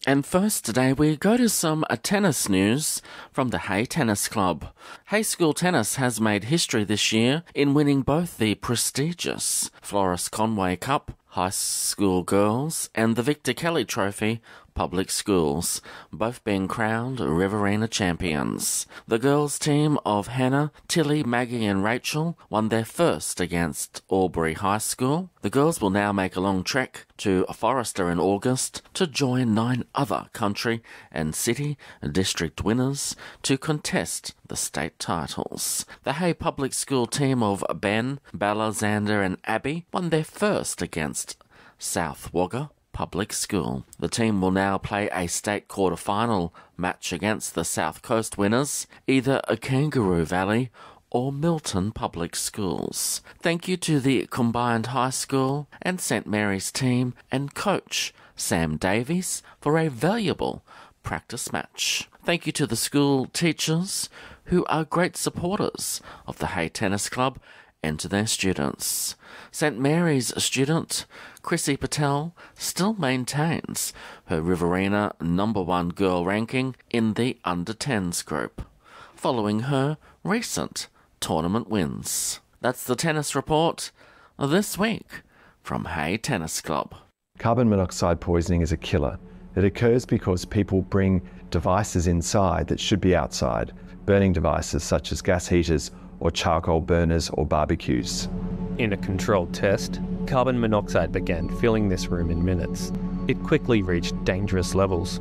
And first today we go to some tennis news from the Hay Tennis Club. Hay School Tennis has made history this year in winning both the prestigious Floris Conway Cup High School Girls and the Victor Kelly Trophy Public Schools, both being crowned Riverina champions. The girls' team of Hannah, Tilly, Maggie and Rachel won their first against Albury High School. The girls will now make a long trek to Forrester in August to join 9 other country and city district winners to contest the state titles. The Hay Public School team of Ben, Bella, Xander and Abby won their first against South Wagga Public School. The team will now play a state quarter-final match against the South Coast winners, either a Kangaroo Valley or Milton Public Schools. Thank you to the combined high school and St Mary's team and coach Sam Davies for a valuable practice match. Thank you to the school teachers who are great supporters of the Hay Tennis Club and to their students. St Mary's student Chrissy Patel still maintains her Riverina #1 girl ranking in the under-10s group, following her recent tournament wins. That's the tennis report this week from Hay Tennis Club. Carbon monoxide poisoning is a killer. It occurs because people bring devices inside that should be outside, burning devices such as gas heaters or charcoal burners or barbecues. In a controlled test, carbon monoxide began filling this room in minutes. It quickly reached dangerous levels.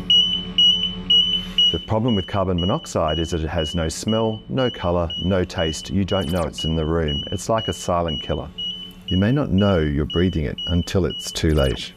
The problem with carbon monoxide is that it has no smell, no colour, no taste. You don't know it's in the room. It's like a silent killer. You may not know you're breathing it until it's too late.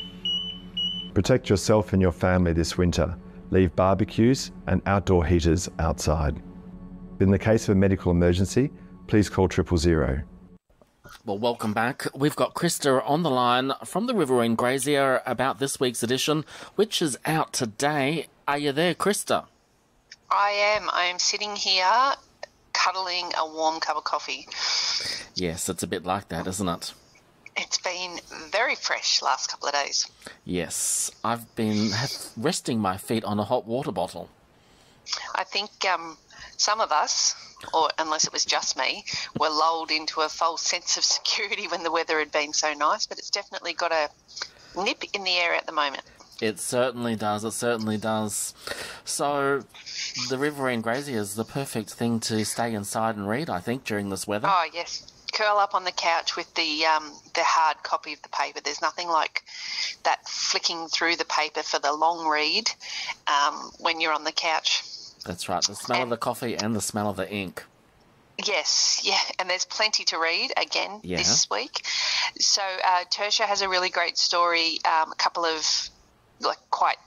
Protect yourself and your family this winter. Leave barbecues and outdoor heaters outside. In the case of a medical emergency, please call 000. Well, welcome back. We've got Krista on the line from the Riverine Grazier about this week's edition, which is out today. Are you there, Krista? I am. I am sitting here cuddling a warm cup of coffee. Yes, it's a bit like that, isn't it? It's been very fresh last couple of days. Yes, I've been resting my feet on a hot water bottle. I think some of us, or unless it was just me, were lulled into a false sense of security when the weather had been so nice, but it's definitely got a nip in the air at the moment. It certainly does, it certainly does. So, the Riverine Grazier is the perfect thing to stay inside and read, I think, during this weather. Oh, yes. Curl up on the couch with the hard copy of the paper. There's nothing like that flicking through the paper for the long read when you're on the couch. That's right, the smell of the coffee and the smell of the ink. Yes, yeah, and there's plenty to read again this week. So Tertia has a really great story, a couple of quite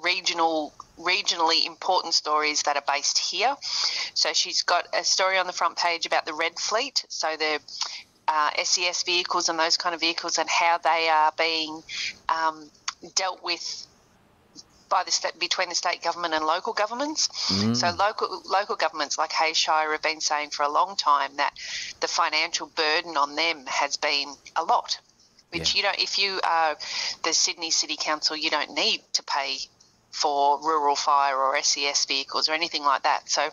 regionally important stories that are based here. So she's got a story on the front page about the Red Fleet, so the SES vehicles and those kind of vehicles and how they are being dealt with by between the state government and local governments. So local governments like Hay Shire have been saying for a long time that the financial burden on them has been a lot, which you don't, if you are the Sydney City Council, you don't need to pay for rural fire or SES vehicles or anything like that. So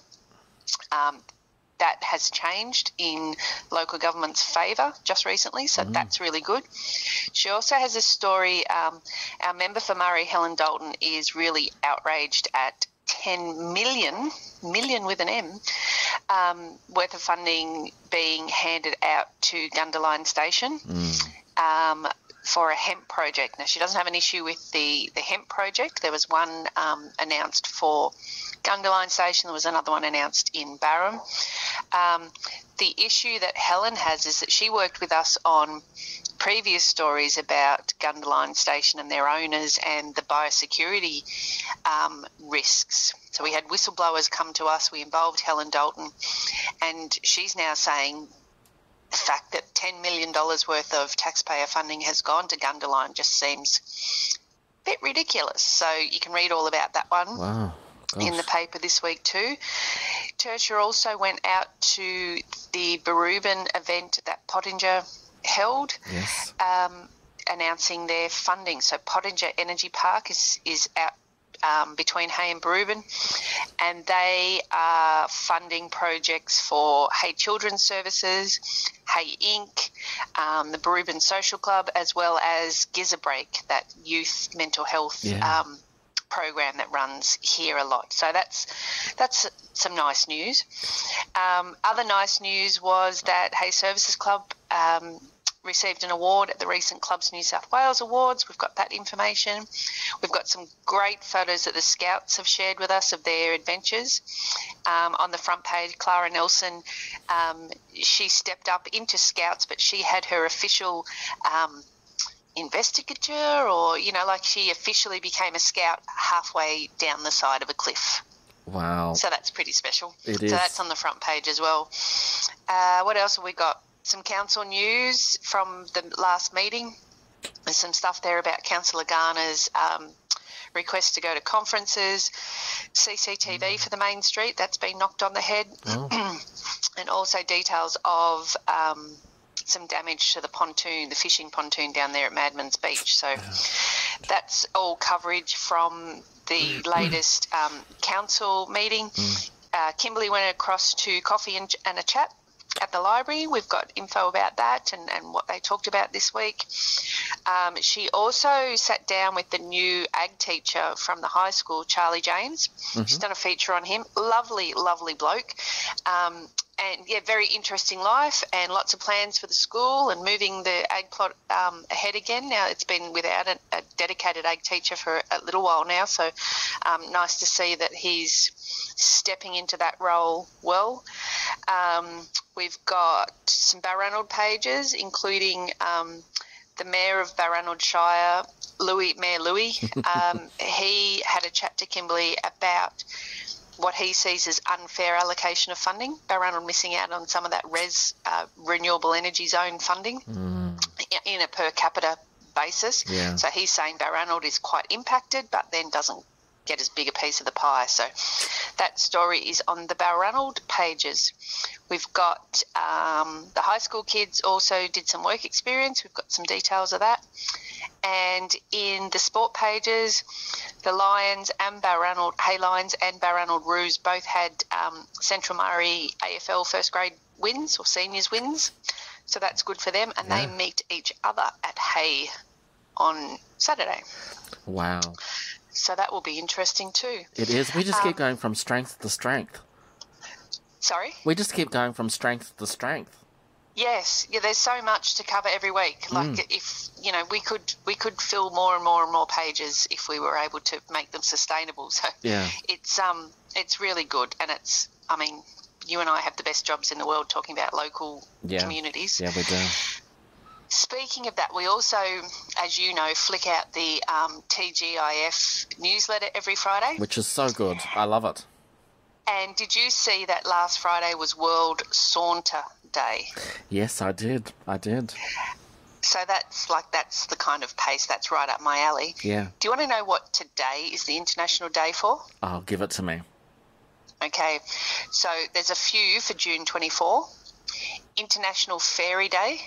that has changed in local government's favour just recently, so that's really good. She also has a story, our member for Murray, Helen Dalton, is really outraged at 10 million with an M, worth of funding being handed out to Gundaline Station for a hemp project. Now, she doesn't have an issue with the hemp project. There was one announced for Gundaline Station. There was another one announced in Barham. The issue that Helen has is that she worked with us on previous stories about Gundaline Station and their owners and the biosecurity risks. So we had whistleblowers come to us. We involved Helen Dalton, and she's now saying the fact that $10 million worth of taxpayer funding has gone to Gundaline just seems a bit ridiculous. So you can read all about that one. Wow. Gosh. In the paper this week too. Tertia also went out to the Berubin event that Pottinger held. Yes. announcing their funding. So Pottinger Energy Park is out between Hay and Barubin, and they are funding projects for Hay Children's Services, Hay Inc., the Barubin Social Club, as well as Giza-Break, that youth mental health program that runs here a lot. So that's some nice news. Other nice news was that Hay Services Club received an award at the recent Clubs New South Wales Awards. We've got that information. We've got some great photos that the Scouts have shared with us of their adventures. On the front page, Clara Nelson, she stepped up into Scouts, but she had her official investigature, or, like she officially became a Scout halfway down the side of a cliff. Wow. So that's pretty special. It is. So that's on the front page as well. What else have we got? Some council news from the last meeting. There's some stuff there about Councillor Garner's request to go to conferences, CCTV for the main street, that's been knocked on the head, and also details of some damage to the pontoon, the fishing pontoon down there at Madman's Beach. So that's all coverage from the latest council meeting. Kimberly went across to coffee and a chat at the library. We've got info about that and what they talked about this week. She also sat down with the new ag teacher from the high school, Charlie James. She's done a feature on him. Lovely, lovely bloke. And, very interesting life and lots of plans for the school and moving the ag plot ahead again. Now, it's been without a dedicated ag teacher for a little while now, so nice to see that he's stepping into that role well. We've got some Balranald pages, including the Mayor of Balranald Shire, Mayor Louis. He had a chat to Kimberly about what he sees as unfair allocation of funding. Balranald missing out on some of that renewable energy zone funding in a per capita basis. Yeah. So he's saying Balranald is quite impacted, but then doesn't get as big a piece of the pie. So that story is on the Balranald pages. We've got the high school kids also did some work experience. We've got some details of that. And in the sport pages, the Lions and Balranald, Hay Lions and Balranald Roos both had Central Murray AFL first grade wins or seniors wins. So that's good for them. And they meet each other at Hay on Saturday. Wow. So that will be interesting too. It is. We just keep going from strength to strength. Sorry? We just keep going from strength to strength. Yes, there's so much to cover every week. Like if we could fill more and more and more pages if we were able to make them sustainable. So it's really good, and you and I have the best jobs in the world talking about local communities. Yeah, we do. Speaking of that, we also, as you know, flick out the TGIF newsletter every Friday, which is so good. I love it. And did you see that last Friday was World Saunter Day? Yes, I did. So that's the kind of pace that's right up my alley. Yeah. Do you want to know what today is the International Day for? Oh, give it to me. Okay. So there's a few for June 24. International Fairy Day.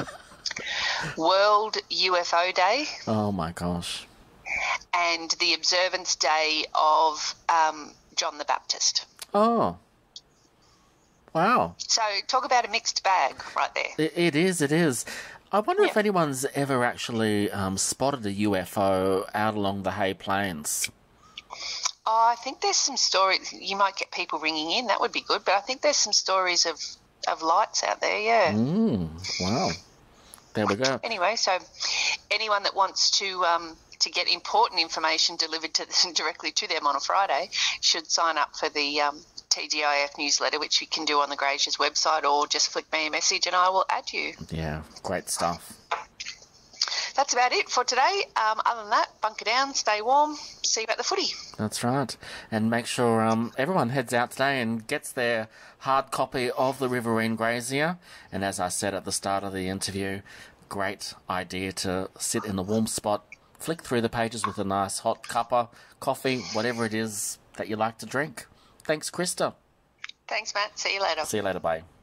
World UFO Day. Oh, my gosh. And the observance day of John the Baptist. Oh. Wow. So talk about a mixed bag right there. It is. I wonder if anyone's ever actually spotted a UFO out along the Hay Plains. Oh, I think there's some stories. You might get people ringing in. That would be good. But I think there's some stories of lights out there, yeah. Wow. There we go. Anyway, so anyone that wants to get important information delivered directly to them on a Friday should sign up for the TGIF newsletter, which you can do on the Grazier's website, or just flick me a message and I will add you. Yeah, great stuff. That's about it for today. Other than that, bunker down, stay warm, see you at the footy. That's right. And make sure everyone heads out today and gets their hard copy of the Riverine Grazier. And as I said at the start of the interview, great idea to sit in the warm spot, flick through the pages with a nice hot cuppa, coffee, whatever it is that you like to drink. Thanks, Krista. Thanks, Matt. See you later. See you later, bye.